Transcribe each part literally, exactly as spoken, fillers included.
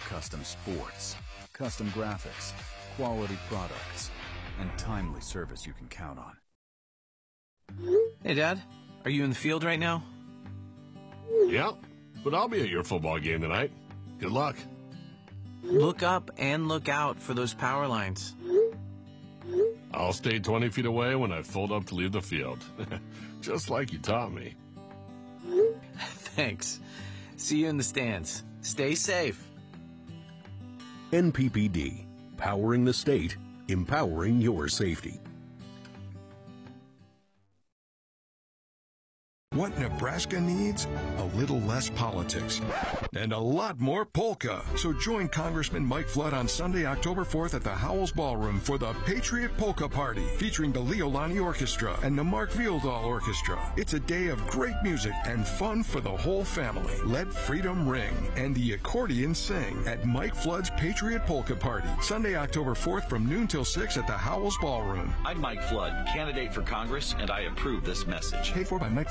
custom sports, custom graphics, quality products, and timely service you can count on. Hey, Dad. Are you in the field right now? Yep, but I'll be at your football game tonight. Good luck. Look up and look out for those power lines. I'll stay twenty feet away when I fold up to leave the field. Just like you taught me. Thanks. See you in the stands. Stay safe. N P P D, powering the state, empowering your safety. What Nebraska needs? A little less politics and a lot more polka. So join Congressman Mike Flood on Sunday, October fourth at the Howells Ballroom for the Patriot Polka Party, featuring the Leolani Orchestra and the Mark Vieldahl Orchestra. It's a day of great music and fun for the whole family. Let freedom ring and the accordion sing at Mike Flood's Patriot Polka Party, Sunday, October fourth from noon till six at the Howells Ballroom. I'm Mike Flood, candidate for Congress, and I approve this message. Paid for by Mike.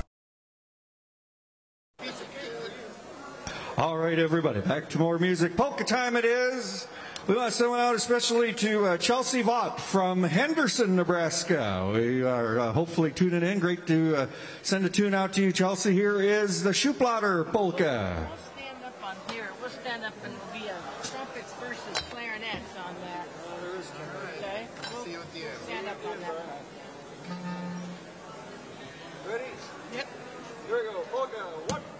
All right, everybody, back to more music. Polka time it is. We want to send one out especially to uh, Chelsea Vaught from Henderson, Nebraska. We are uh, hopefully tuning in. Great to uh, send a tune out to you, Chelsea. Here is the Schuplatter Polka. We'll stand up on here. We'll stand up and be a trumpets versus clarinets on that. Okay? We'll see you at the end. Stand up on that one. Ready? Yep. Here we go. Polka. One.